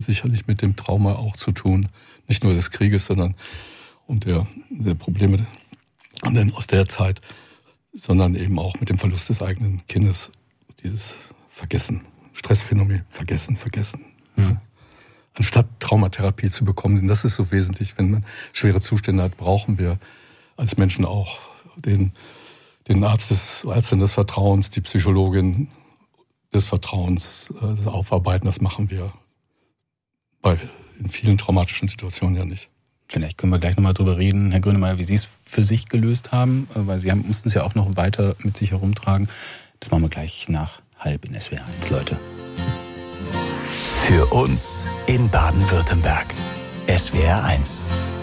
sicherlich mit dem Trauma auch zu tun. Nicht nur des Krieges, sondern und der Probleme aus der Zeit, sondern eben auch mit dem Verlust des eigenen Kindes. Dieses Vergessen, Stressphänomen, Vergessen. Ja. Anstatt Traumatherapie zu bekommen, denn das ist so wesentlich, wenn man schwere Zustände hat, brauchen wir als Menschen auch den Ärztin des Vertrauens, die Psychologin des Vertrauens, das Aufarbeiten, das machen wir in vielen traumatischen Situationen ja nicht. Vielleicht können wir gleich nochmal drüber reden, Herr Grönemeyer, wie Sie es für sich gelöst haben, weil Sie mussten es ja auch noch weiter mit sich herumtragen. Das machen wir gleich nach 12:30 in SWR 1, Leute. Für uns in Baden-Württemberg. SWR 1.